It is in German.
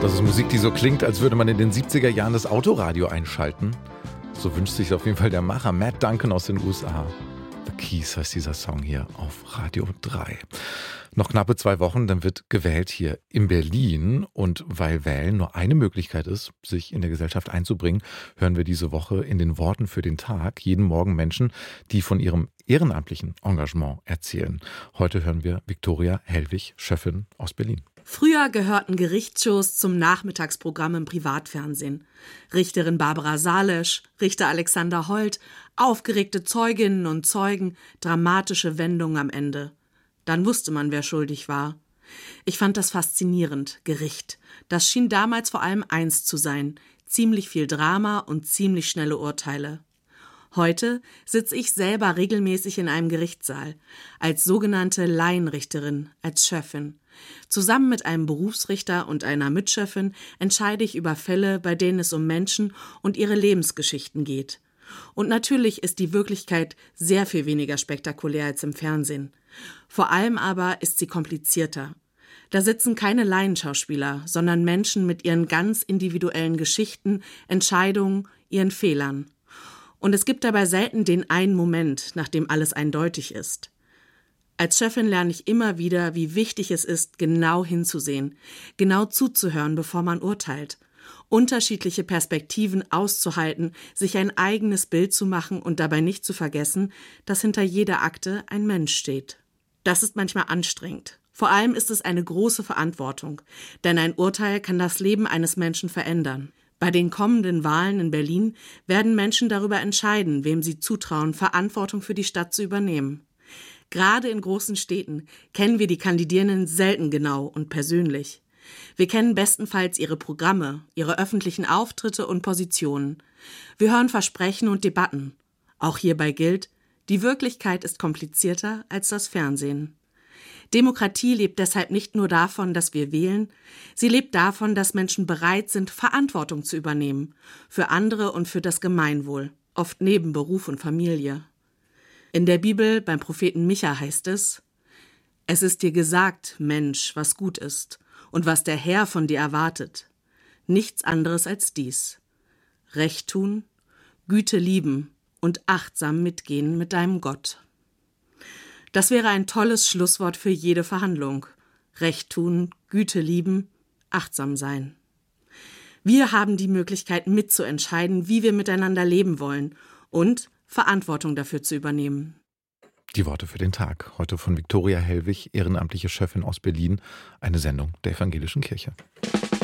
Das ist Musik, die so klingt, als würde man in den 70er Jahren das Autoradio einschalten. So wünscht sich auf jeden Fall der Macher Matt Duncan aus den USA. The Keys heißt dieser Song hier auf Radio 3. Noch knappe 2 Wochen, dann wird gewählt hier in Berlin. Und weil Wählen nur eine Möglichkeit ist, sich in der Gesellschaft einzubringen, hören wir diese Woche in den Worten für den Tag jeden Morgen Menschen, die von ihrem ehrenamtlichen Engagement erzählen. Heute hören wir Viktoria Hellwig, Schöffin aus Berlin. Früher gehörten Gerichtsshows zum Nachmittagsprogramm im Privatfernsehen. Richterin Barbara Salesch, Richter Alexander Holt, aufgeregte Zeuginnen und Zeugen, dramatische Wendungen am Ende. Dann wusste man, wer schuldig war. Ich fand das faszinierend, Gericht. Das schien damals vor allem eins zu sein, ziemlich viel Drama und ziemlich schnelle Urteile. Heute sitze ich selber regelmäßig in einem Gerichtssaal, als sogenannte Laienrichterin, als Schöffin. Zusammen mit einem Berufsrichter und einer Mitschöffin entscheide ich über Fälle, bei denen es um Menschen und ihre Lebensgeschichten geht. Und natürlich ist die Wirklichkeit sehr viel weniger spektakulär als im Fernsehen. Vor allem aber ist sie komplizierter. Da sitzen keine Laienschauspieler, sondern Menschen mit ihren ganz individuellen Geschichten, Entscheidungen, ihren Fehlern. Und es gibt dabei selten den einen Moment, nachdem alles eindeutig ist. Als Chefin lerne ich immer wieder, wie wichtig es ist, genau hinzusehen, genau zuzuhören, bevor man urteilt, unterschiedliche Perspektiven auszuhalten, sich ein eigenes Bild zu machen und dabei nicht zu vergessen, dass hinter jeder Akte ein Mensch steht. Das ist manchmal anstrengend. Vor allem ist es eine große Verantwortung, denn ein Urteil kann das Leben eines Menschen verändern. Bei den kommenden Wahlen in Berlin werden Menschen darüber entscheiden, wem sie zutrauen, Verantwortung für die Stadt zu übernehmen. Gerade in großen Städten kennen wir die Kandidierenden selten genau und persönlich. Wir kennen bestenfalls ihre Programme, ihre öffentlichen Auftritte und Positionen. Wir hören Versprechen und Debatten. Auch hierbei gilt, die Wirklichkeit ist komplizierter als das Fernsehen. Demokratie lebt deshalb nicht nur davon, dass wir wählen, sie lebt davon, dass Menschen bereit sind, Verantwortung zu übernehmen, für andere und für das Gemeinwohl, oft neben Beruf und Familie. In der Bibel beim Propheten Micha heißt es: Es ist dir gesagt, Mensch, was gut ist und was der Herr von dir erwartet. Nichts anderes als dies: Recht tun, Güte lieben und achtsam mitgehen mit deinem Gott. Das wäre ein tolles Schlusswort für jede Verhandlung. Recht tun, Güte lieben, achtsam sein. Wir haben die Möglichkeit mitzuentscheiden, wie wir miteinander leben wollen und Verantwortung dafür zu übernehmen. Die Worte für den Tag. Heute von Viktoria Hellwig, ehrenamtliche Chefin aus Berlin, eine Sendung der Evangelischen Kirche.